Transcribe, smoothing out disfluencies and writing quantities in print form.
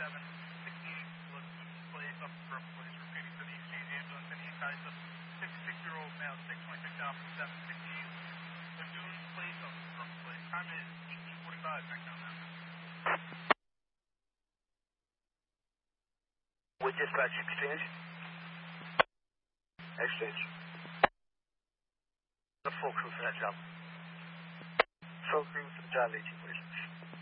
place up for police repeating for the exchange ambulance and the entire 66-year-old male, 626 Alpha 768. Lagoon place up for police. Time is 18:45. Back down now. With dispatch exchange. Exchange. The full crew for that job. Full crew for the job, agent.